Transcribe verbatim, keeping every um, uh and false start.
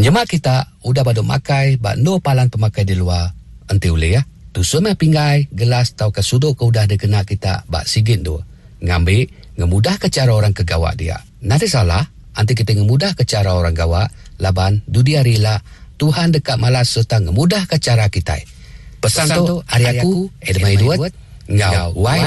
Nyemak kita udah baduk makai bak no palan pemakai di luar. Enti boleh ya. Tu semai pinggai, gelas tau ke sudut ke udah dikena kita bak sigit tu. Ngambil, ngemudah ke cara orang ke gawak dia. Nanti salah, nanti kita ngemudah ke cara orang gawak, laban dudia rila, Tuhan dekat malas serta ngemudah ke cara kita. Pesan, Pesan tu, hari aku, Edmai Duat, ngau, wai